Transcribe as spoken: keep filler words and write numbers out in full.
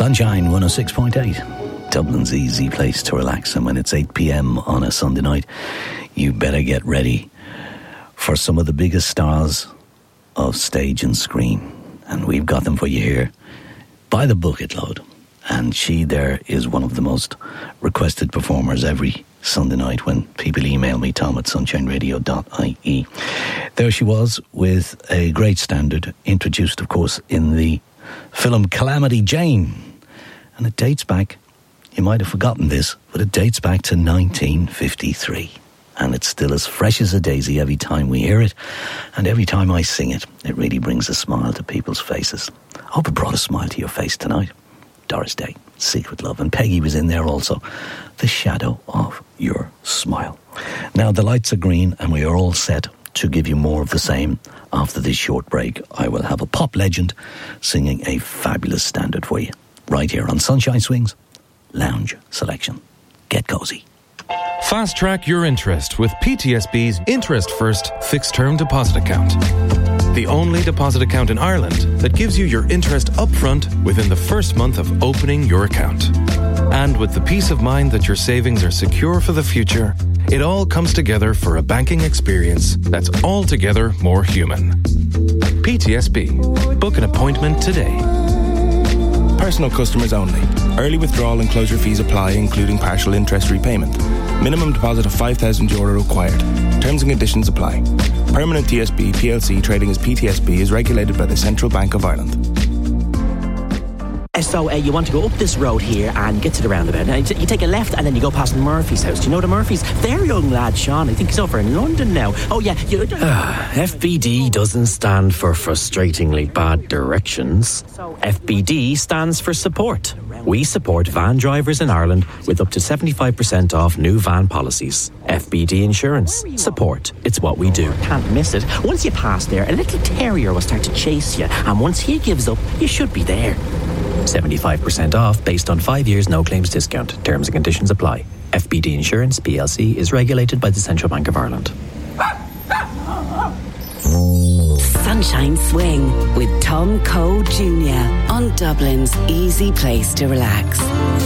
Sunshine one oh six point eight, Dublin's easy place to relax. And when it's eight p.m. on a Sunday night, you better get ready for some of the biggest stars of stage and screen. And we've got them for you here by the bucket load. And she there is one of the most requested performers every Sunday night when people email me, Tom at sunshine radio dot I E. There she was with a great standard, introduced, of course, in the film Calamity Jane. And it dates back, you might have forgotten this, but it dates back to nineteen fifty-three. And it's still as fresh as a daisy every time we hear it. And every time I sing it, it really brings a smile to people's faces. I hope it brought a smile to your face tonight. Doris Day, Secret Love, and Peggy was in there also. The Shadow of Your Smile. Now the lights are green and we are all set to give you more of the same. After this short break, I will have a pop legend singing a fabulous standard for you right here on Sunshine Swings Lounge Selection. Get cozy. Fast track your interest with P T S B's Interest First Fixed Term Deposit Account. The only deposit account in Ireland that gives you your interest upfront within the first month of opening your account. And with the peace of mind that your savings are secure for the future, it all comes together for a banking experience that's altogether more human. P T S B. Book an appointment today. Personal customers only. Early withdrawal and closure fees apply, including partial interest repayment. Minimum deposit of five thousand euro required. Terms and conditions apply. Permanent T S B P L C trading as P T S B is regulated by the Central Bank of Ireland. So uh, you want to go up this road here and get to the roundabout. Now, you take a left and then you go past Murphy's house. Do you know the Murphy's? Their young lad, Sean, I think he's over in London now. Oh, yeah. You, uh, F B D doesn't stand for frustratingly bad directions. F B D stands for support. We support van drivers in Ireland with up to seventy-five percent off new van policies. F B D Insurance. Support. It's what we do. Can't miss it. Once you pass there, a little terrier will start to chase you. And once he gives up, you should be there. seventy-five percent off based on five years no claims discount. Terms and conditions apply. F B D Insurance P L C is regulated by the Central Bank of Ireland. Sunshine Swing with Tom Cole Junior on Dublin's easy place to relax.